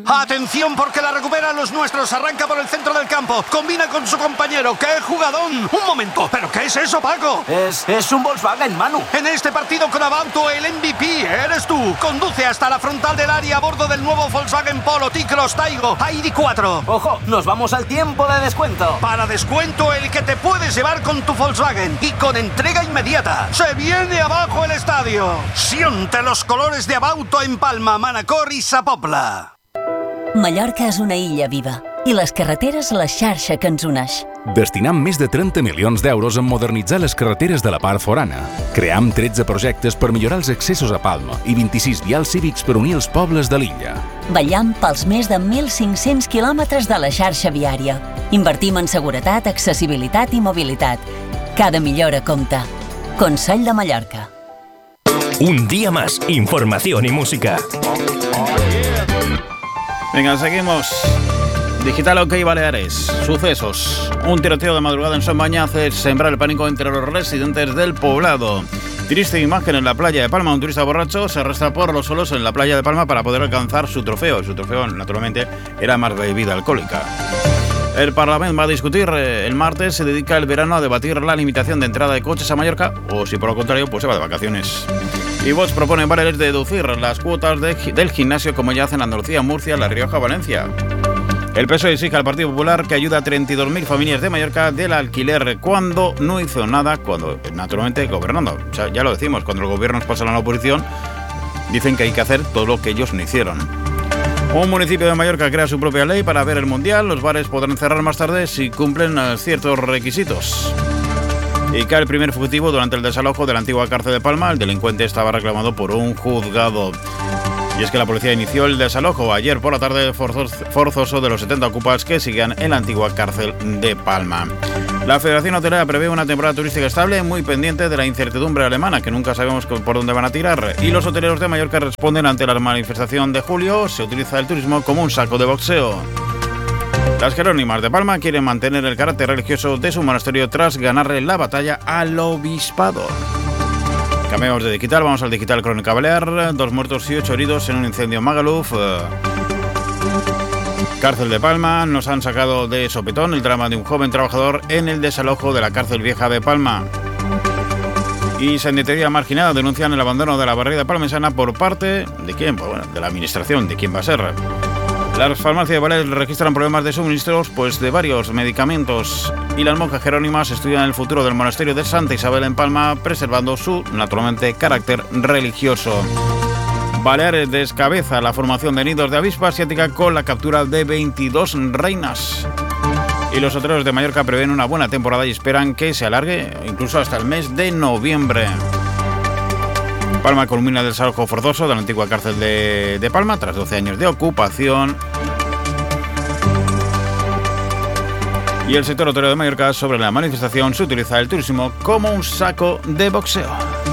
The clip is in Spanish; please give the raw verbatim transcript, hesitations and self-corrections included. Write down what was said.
Atención porque la recuperan los nuestros. Arranca por el centro del campo. Combina con su compañero. ¡Qué jugadón! Un momento. ¿Pero qué es eso, Paco? Es, es un Volkswagen, Manu. En este partido con Abauto, el M V P eres tú. Conduce hasta la frontal del área a bordo del nuevo Volkswagen Polo T-Cross Taigo I D cuatro. Ojo, nos vamos al tiempo de descuento. Para descuento el que te puedes llevar con tu Volkswagen y con entrega inmediata. ¡Se viene abajo el estadio! Siente los colores de Abauto en Palma, Manacor i Sa Pobla. Mallorca és una illa viva i les carreteres la xarxa que ens uneix. Destinam més de trenta milions d'euros en modernitzar les carreteres de la part forana. Cream tretze projectes per millorar els accessos a Palma i vint-i-sis vials cívics per unir els pobles de l'illa. Vetllam pels més de mil cinc-cents quilòmetres de la xarxa viària. Invertim en seguretat, accessibilitat i mobilitat. Cada millora compta. Consell de Mallorca. Un día más, información y música. Venga, seguimos. Digital OK Baleares. Sucesos. Un tiroteo de madrugada en Son Baña hace sembrar el pánico entre los residentes del poblado. Triste imagen en la playa de Palma. Un turista borracho se arrastra por los suelos en la playa de Palma para poder alcanzar su trofeo. Su trofeo, naturalmente, era más bebida alcohólica. El Parlamento va a discutir. El martes se dedica el verano a debatir la limitación de entrada de coches a Mallorca, o si por lo contrario, pues se va de vacaciones. Y Vox propone en Baleares deducir las cuotas de, del gimnasio como ya hacen Andalucía, Murcia, La Rioja, Valencia. El P S O E exige al Partido Popular que ayude a treinta y dos mil familias de Mallorca del alquiler cuando no hizo nada, cuando naturalmente gobernando. O sea, ya lo decimos, cuando los gobiernos pasan a la oposición, dicen que hay que hacer todo lo que ellos no hicieron. Un municipio de Mallorca crea su propia ley para ver el Mundial. Los bares podrán cerrar más tarde si cumplen ciertos requisitos. Y cae el primer fugitivo durante el desalojo de la antigua cárcel de Palma. El delincuente estaba reclamado por un juzgado. Y es que la policía inició el desalojo ayer por la tarde forzoso de los setenta ocupas que siguen en la antigua cárcel de Palma. La Federación Hotelera prevé una temporada turística estable, muy pendiente de la incertidumbre alemana, que nunca sabemos por dónde van a tirar. Y los hoteleros de Mallorca responden ante la manifestación de julio. Se utiliza el turismo como un saco de boxeo. Las Jerónimas de Palma quieren mantener el carácter religioso de su monasterio tras ganarle la batalla al obispado. Cambiamos de digital, vamos al digital Crónica Balear. Dos muertos y ocho heridos en un incendio en Magaluf. Cárcel de Palma, nos han sacado de sopetón el drama de un joven trabajador en el desalojo de la cárcel vieja de Palma. Y Sanitaria Marginada denuncian el abandono de la barriada palmesana por parte de quién, pues bueno, de la administración, de quién va a ser. Las farmacias de Baleares registran problemas de suministros pues de varios medicamentos y las monjas jerónimas estudian el futuro del monasterio de Santa Isabel en Palma, preservando su, naturalmente, carácter religioso. Baleares descabeza la formación de nidos de avispa asiática con la captura de veintidós reinas. Y los hoteleros de Mallorca prevén una buena temporada y esperan que se alargue incluso hasta el mes de noviembre. Palma culmina el desalojo forzoso de la antigua cárcel de, de Palma tras doce años de ocupación. Y el sector hotelero de Mallorca, sobre la manifestación, se utiliza el turismo como un saco de boxeo.